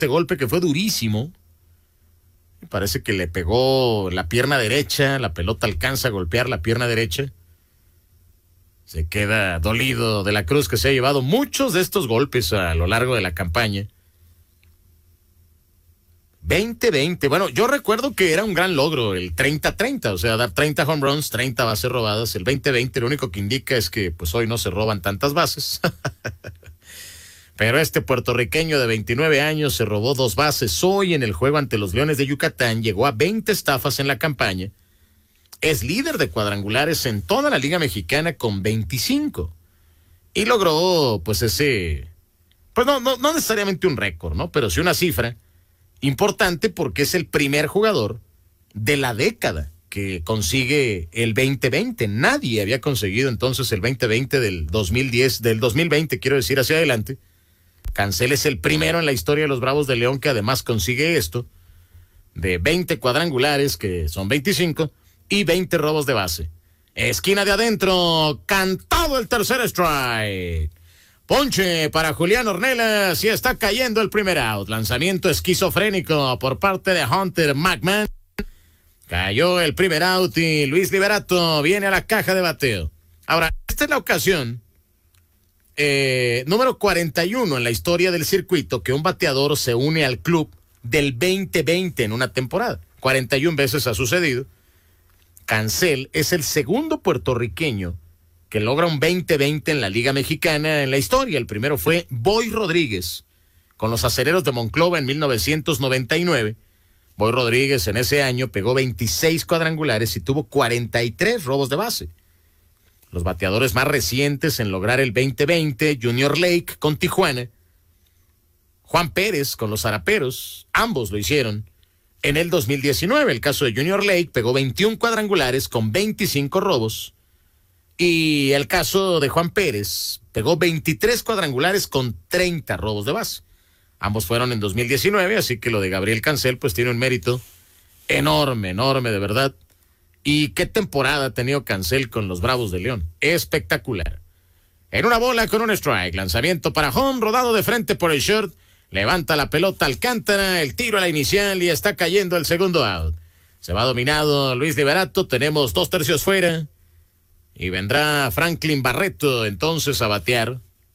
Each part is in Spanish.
este golpe que fue durísimo. Me parece que le pegó la pierna derecha, la pelota alcanza a golpear la pierna derecha. Se queda dolido de la Cruz, que se ha llevado muchos de estos golpes a lo largo de la campaña. 20-20, bueno, yo recuerdo que era un gran logro el 30-30, o sea, dar 30 home runs, 30 bases robadas. El 20-20 lo único que indica es que pues hoy no se roban tantas bases. Pero este puertorriqueño de 29 años se robó 2 bases hoy en el juego ante los Leones de Yucatán, llegó a 20 estafas en la campaña. Es líder de cuadrangulares en toda la Liga Mexicana con 25. Y logró, pues ese, pues no necesariamente un récord, ¿no? Pero sí una cifra importante porque es el primer jugador de la década que consigue el 20-20. Nadie había conseguido entonces el 20-20 del 2010, del 2020, quiero decir, hacia adelante. Cancel es el primero en la historia de los Bravos de León que además consigue esto, de 20 cuadrangulares, que son 25, y 20 robos de base. Esquina de adentro, cantado el tercer strike. Ponche para Julián Ornelas y está cayendo el primer out. Lanzamiento esquizofrénico por parte de Hunter McMahon. Cayó el primer out y Luis Liberato viene a la caja de bateo. Ahora, esta es la ocasión número 41 en la historia del circuito que un bateador se une al club del 20-20 en una temporada. 41 veces ha sucedido. Cancel es el segundo puertorriqueño que logra un 20-20 en la Liga Mexicana en la historia. El primero fue Boy Rodríguez con los Acereros de Monclova en 1999. Boy Rodríguez en ese año pegó 26 cuadrangulares y tuvo 43 robos de base. Los bateadores más recientes en lograr el 20-20, Junior Lake con Tijuana, Juan Pérez con los Zaraperos, ambos lo hicieron en el 2019. El caso de Junior Lake pegó 21 cuadrangulares con 25 robos. Y el caso de Juan Pérez pegó 23 cuadrangulares con 30 robos de base. Ambos fueron en 2019, así que lo de Gabriel Cancel pues tiene un mérito enorme, enorme de verdad. Y qué temporada ha tenido Cancel con los Bravos de León. Espectacular. En una bola con un strike. Lanzamiento para home, rodado de frente por el short. Levanta la pelota Alcántara, el tiro a la inicial y está cayendo el segundo out. Se va dominado Luis Liberato, tenemos 2 tercios fuera. Y vendrá Franklin Barreto entonces a batear.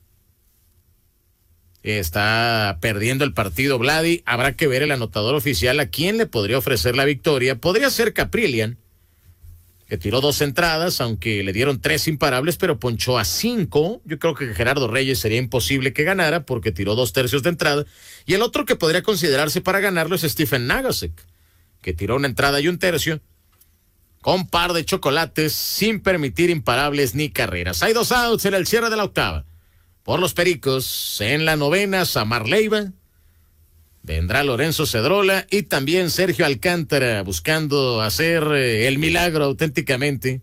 Está perdiendo el partido Vladi. Habrá que ver el anotador oficial a quién le podría ofrecer la victoria. Podría ser Caprillian, que tiró 2 entradas, aunque le dieron 3 imparables, pero ponchó a 5. Yo creo que Gerardo Reyes sería imposible que ganara porque tiró 2 tercios de entrada. Y el otro que podría considerarse para ganarlo es Stephen Nagasek, que tiró 1 entrada y 1 tercio, con par de chocolates, sin permitir imparables ni carreras. Hay 2 outs en el cierre de la octava. Por los Pericos, en la novena, Samar Leiva. Vendrá Lorenzo Cedrola y también Sergio Alcántara buscando hacer el milagro auténticamente.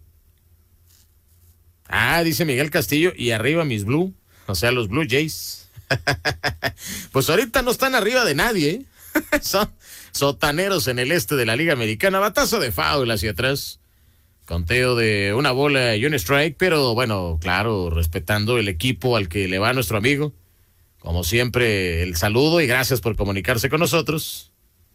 Dice Miguel Castillo, y arriba mis Blue, o sea, los Blue Jays. Pues ahorita no están arriba de nadie, ¿eh? Son sotaneros en el este de la Liga Americana. Batazo de foul hacia atrás. Conteo de 1 bola y 1 strike, pero bueno, claro, respetando el equipo al que le va nuestro amigo. Como siempre, el saludo y gracias por comunicarse con nosotros.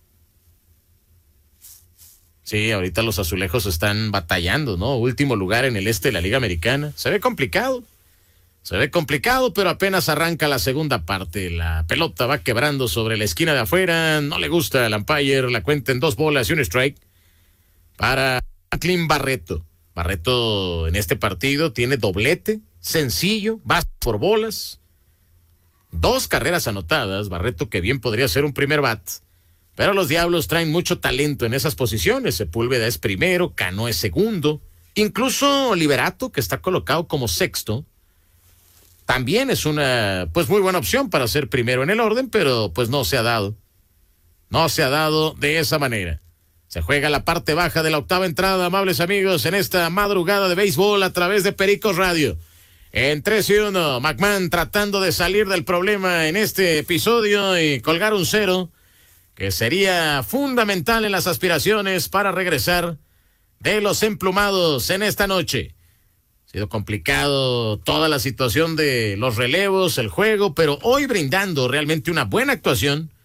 Sí, ahorita los azulejos están batallando, ¿no? Último lugar en el este de la Liga Americana. Se ve complicado, pero apenas arranca la segunda parte. La pelota va quebrando sobre la esquina de afuera. No le gusta al umpire. La cuenta en 2 bolas y 1 strike para Franklin Barreto. Barreto en este partido tiene doblete, sencillo, base por bolas. 2 carreras anotadas, Barreto que bien podría ser un primer bat, pero los Diablos traen mucho talento en esas posiciones. Sepúlveda es primero, Cano es segundo, incluso Liberato, que está colocado como sexto, también es una pues muy buena opción para ser primero en el orden, pero pues no se ha dado de esa manera. Se juega la parte baja de la octava entrada, amables amigos, en esta madrugada de béisbol a través de Pericos Radio. En 3-1, McMahon tratando de salir del problema en este episodio y colgar un 0, que sería fundamental en las aspiraciones para regresar de los emplumados en esta noche. Ha sido complicado toda la situación de los relevos, el juego, pero hoy brindando realmente una buena actuación